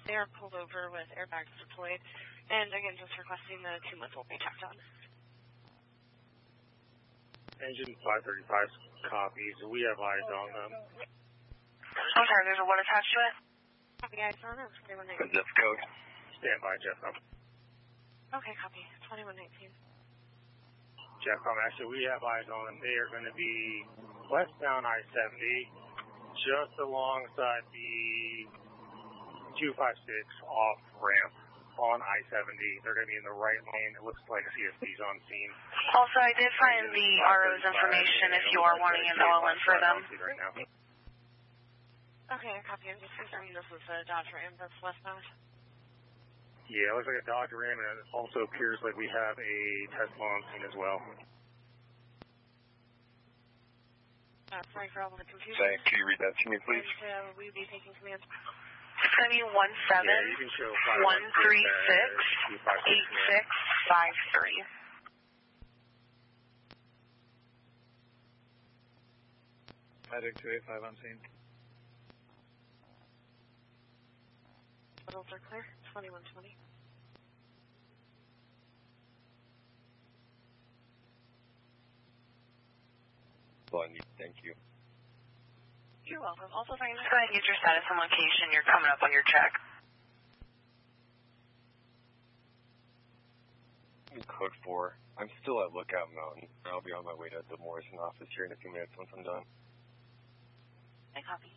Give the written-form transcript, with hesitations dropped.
They are pulled over with airbags deployed. And again, just requesting the 2 months will be checked on. Engine 535 copies. We have eyes on them. I'm sorry, there's a what attached to it? Copy, eyes on them. 2119. The zip code. Stand by, Jeff. Okay, copy. 2119. Jeff, actually, we have eyes on them. They are going to be westbound I-70, just alongside the 256 off ramp on I-70. They're going to be in the right lane. It looks like CSD's on scene. Also, I did find the RO's information if you are wanting an LLN for them. Right now. Okay, copy. I'm just confirming this is a Dodge Ram that's westbound. Yeah, it looks like a Dodge Ram, and it also appears like we have a Tesla on scene as well. Sorry for all the confusion. Thanks. Can you read that to me, please? And we'll be taking command. It's going to be 171368653. Medic 285 on scene. Vitals are clear. 2120. Thank you. You're welcome. Also, if I can just go ahead and get your status and location. You're coming up on your check. Code 4. I'm still at Lookout Mountain. I'll be on my way to the Morrison office here in a few minutes once I'm done. I copy.